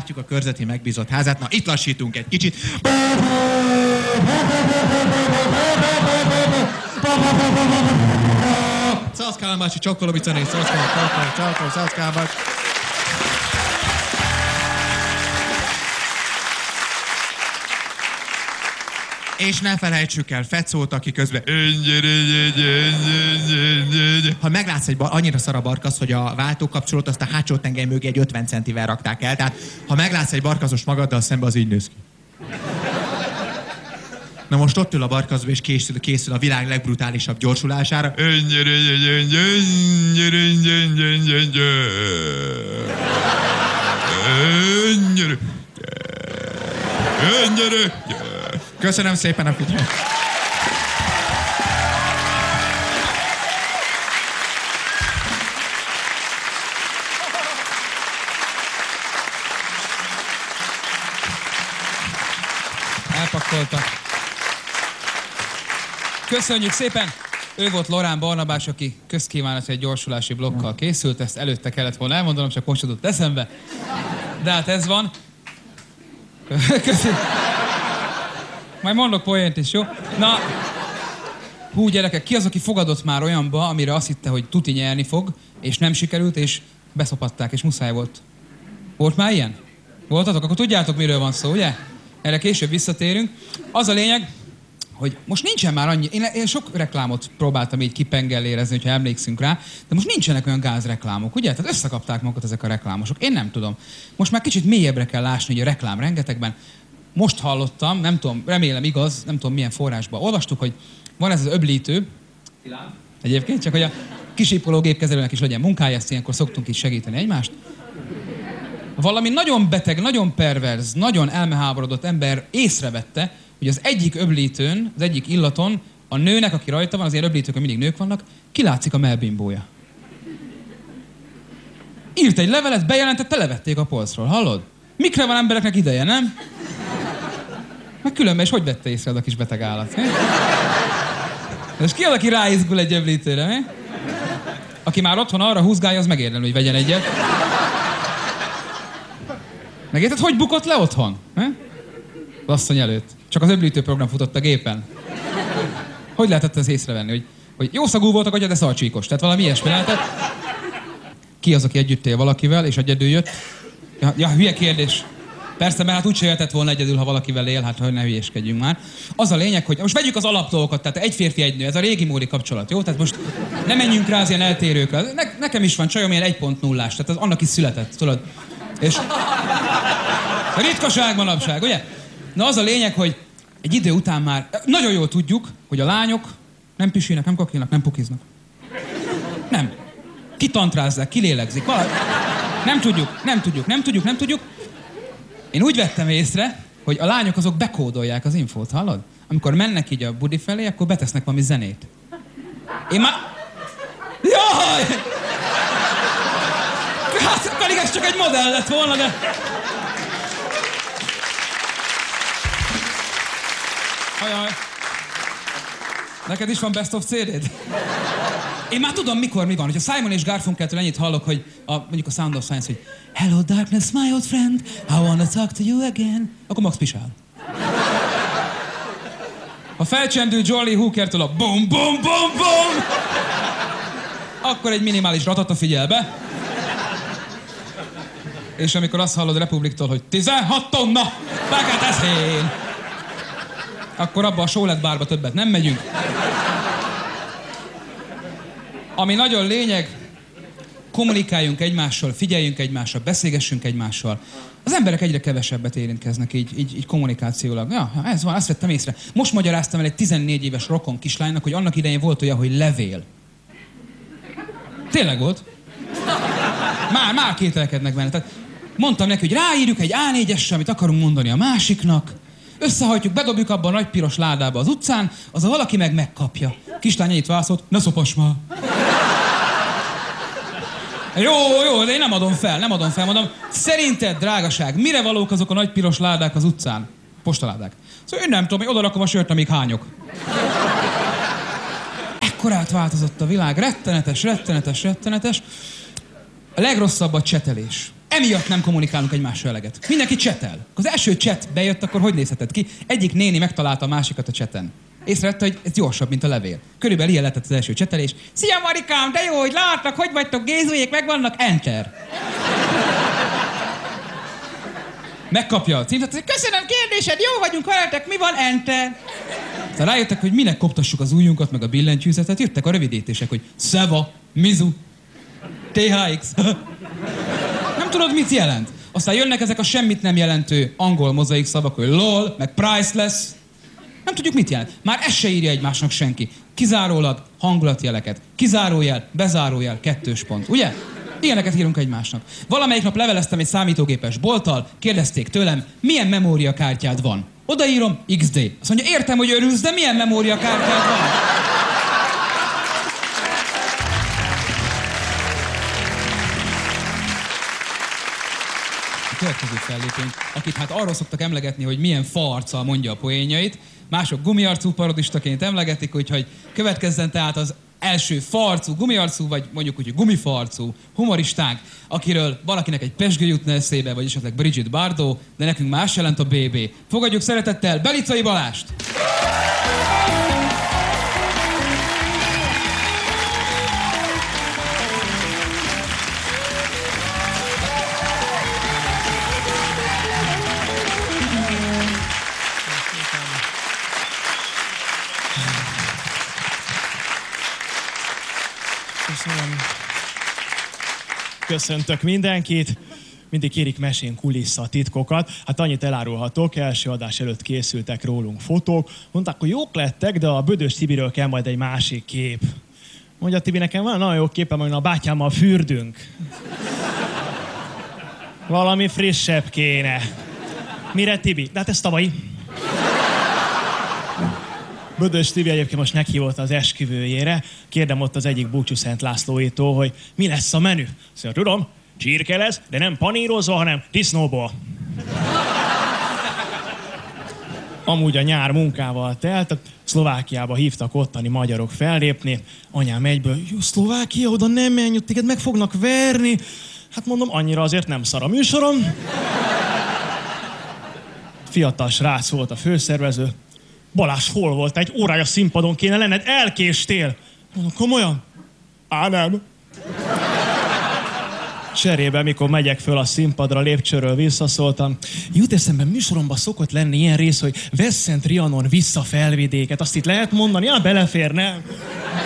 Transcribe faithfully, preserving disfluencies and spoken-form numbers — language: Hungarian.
látjuk a körzeti megbízott házát. Na, itt lassítunk egy kicsit. Szaszkálán bácsi, Csokkolovicané, Szaszkálán, Csokkol, Csokkol, Szaszkálán bácsi. És ne felejtsük el Fecót, aki közben... Ha meglátsz egy bar... annyira szar a barkasz, hogy a váltókapcsolót azt a hátsó tengely mögé egy ötven centivel rakták el. Tehát ha meglátsz egy barkazos magaddal szembe, az így néz ki. Na most ott ül a barkazba, és készül, készül a világ legbrutálisabb gyorsulására. Köszönöm szépen a figyelmet! Elpakolta. Köszönjük szépen! Ő volt Lorán Barnabás, aki közkívánatos egy gyorsulási blokkal készült. Ezt előtte kellett volna elmondanom, csak most jutott eszembe. De hát ez van. Köszönjük. Majd mondok poént is, jó? Na, hú, gyerekek, ki az, aki fogadott már olyanba, amire azt hitte, hogy tuti nyerni fog, és nem sikerült, és beszopatták, és muszáj volt. Volt már ilyen? Voltatok? Akkor tudjátok, miről van szó, ugye? Erre később visszatérünk. Az a lényeg, hogy most nincsen már annyi... Én, én sok reklámot próbáltam így kipengellérezni, hogyha emlékszünk rá, de most nincsenek olyan gázreklámok, ugye? Tehát összekapták magukat ezek a reklámosok. Én nem tudom. Most már kicsit mélyebbre kell lásni, hogy a reklám rengetegben. Most hallottam, nem tudom, remélem igaz, nem tudom milyen forrásban olvastuk, hogy van ez az öblítő, egyébként, csak hogy a kisípoló gépkezelőnek is legyen munkája, ezt ilyenkor szoktunk is segíteni egymást. Valami nagyon beteg, nagyon perverz, nagyon elmeháborodott ember észrevette, hogy az egyik öblítőn, az egyik illaton a nőnek, aki rajta van, az ilyen öblítőkön mindig nők vannak, kilátszik a mellbimbója. Írt egy levelet, bejelentette, levették a polcról, hallod? Mikre van embereknek ideje, nem? Meg különben is hogy vette észre az a kis beteg állat, mi? És ki az, aki ráizgul egy öblítőre, mi? Aki már otthon arra húzgálja, az megérdemli, hogy vegyen egyet. Megérted, hogy bukott le otthon? Az asszony előtt. Csak az öblítő program futott a gépen. Hogy lehetett ezt észrevenni, hogy, hogy jó szagú volt a gatya, de szalcsíkos. Tehát valami ilyesmi lehetett. Ki az, aki együtt él valakivel, és egyedül jött? Ja, ja, hülye kérdés. Persze, mert hát úgyse jöhetett volna egyedül, ha valakivel él, hát hogy ne hülyéskedjünk már. Az a lényeg, hogy most vegyük az alapdolgokat, tehát egy férfi, egy nő, ez a régi módi kapcsolat, jó? Tehát most ne menjünk rá az ilyen eltérőkre. Ne, nekem is van csajom ilyen egy pont nullás, tehát az annak is született, tudod? És ritkaság manapság, ugye? Na az a lényeg, hogy egy idő után már nagyon jól tudjuk, hogy a lányok nem pisilnek, nem kakilnak, nem pukiznak. Nem. Kitantrázzák, kilélegzik. Valahogy. Nem tudjuk, nem tudjuk, nem tudjuk, nem tudjuk. Én úgy vettem észre, hogy a lányok azok bekódolják az infót, hallod? Amikor mennek így a budi felé, akkor betesznek valami zenét. Én már... Jaj! Hát pedig ez csak egy modell lett volna, de... Ajaj. Neked is van Best of cé dé-d? Én már tudom, mikor mi van. Hogyha Simon és Garfunkeltől ennyit hallok, hogy a, mondjuk a Sound of Science, hogy Hello darkness, my old friend, I wanna talk to you again, akkor Max pisál. Ha felcsendül Jolly Hookertől a bum bum bum bum, akkor egy minimális ratata figyel be. És amikor azt hallod Republiktól, hogy tizenhat tonna, fekete-szén, akkor abba a Sólet bárba többet nem megyünk. Ami nagyon lényeg, kommunikáljunk egymással, figyeljünk egymásra, beszélgessünk egymással. Az emberek egyre kevesebbet érintkeznek így, így, így kommunikációlag. Ja, ez van, azt vettem észre. Most magyaráztam el egy tizennégy éves rokon kislánynak, hogy annak idején volt olyan, hogy levél. Tényleg volt. Már, már kételkednek benne. Tehát mondtam neki, hogy ráírjuk egy á négyessel, amit akarunk mondani a másiknak, összehajtjuk, bedobjuk abba a nagy piros ládába az utcán, az a valaki meg megkapja. Kislány ennyit válaszolt, ne szopass már. Jó, jó, de én nem adom fel, nem adom fel, mondom. Szerinted, drágaság, mire valók azok a nagy piros ládák az utcán? Postaládák. Szóval én nem tudom, hogy odarakom a sört, amíg hányok. Ekkorát változott a világ, rettenetes, rettenetes, rettenetes. A legrosszabb a csetelés. emiatt nem kommunikálunk egymással eleget. Mindenki csetel. Az első chat bejött, akkor hogy nézhetett ki? Egyik néni megtalálta a másikat a chaten. Észrevette, hogy ez gyorsabb, mint a levél. Körülbelül ilyen lett az első csetelés. Szia Marikám, de jó, hogy látlak, hogy vagytok, gézujék, megvannak, enter. Megkapja a címet, hogy köszönöm kérdésed, jó vagyunk veletek, mi van, enter. Aztán rájöttek, hogy minek koptassuk az ujjunkat, meg a billentyűzetet, jöttek a rövidítések, hogy Szeva, Mizu, té há iksz. Nem tudod, mit jelent. Aztán jönnek ezek a semmit nem jelentő angol mozaik szavak, hogy lol, meg priceless. Nem tudjuk, mit jelent. Már ezt se írja egymásnak senki. Kizárólag hangulatjeleket. Kizárójel, bezárójel, kettős pont. Ugye? Ilyeneket írunk egymásnak. Valamelyik nap leveleztem egy számítógépes bolttal, kérdezték tőlem, milyen memóriakártyád van. Odaírom, iksz dé. Azt mondja, értem, hogy örülsz, de milyen memóriakártyád van? A következő fellépény, akit hát arról szoktak emlegetni, hogy milyen farccal mondja a poénjait, mások gumiarcú parodistaként emlegetik, úgyhogy következzen tehát az első farcú, gumiarcú, vagy mondjuk úgy, hogy gumifarcú humoristánk, akiről valakinek egy pezsgő jutna eszébe, vagy esetleg Brigitte Bardot, de nekünk más jelent a bé bé. Fogadjuk szeretettel Belicai Balást! Köszönöm. Köszöntök mindenkit. Mindig kérik, mesén kulisszatitkokat. Hát annyit elárulhatok, első adás előtt készültek rólunk fotók. Mondták, hogy jók lettek, de a Bödös Tibiről kell majd egy másik kép. Mondja, Tibi, nekem van nagyon jó képem, hogy a bátyámmal fürdünk. Valami frissebb kéne. Mire, Tibi? De hát ez tavalyi. Bödös Tibi egyébként most meghívott az esküvőjére. Kérdem ott az egyik búcsú Szent Lászlóétól, hogy mi lesz a menü. Szóval tudom, csirke lesz, de nem panírozva, hanem disznóból. Amúgy a nyár munkával telt, Szlovákiába hívtak ottani magyarok fellépni. Anyám egyből, jó, Szlovákia, oda nem menj, ott téged meg fognak verni. Hát mondom, annyira azért nem szar a műsorom. Fiatal srác volt a főszervező. Balázs, hol volt? Egy órája színpadon kéne lenned, elkéstél. Mondom, komolyan? Á, nem. Cserébe, mikor megyek föl a színpadra, lépcsőről visszaszóltam. Jut eszembe, műsoromban szokott lenni ilyen rész, hogy Veszent Trianon vissza Felvidéket. Azt itt lehet mondani? Á, belefér, nem?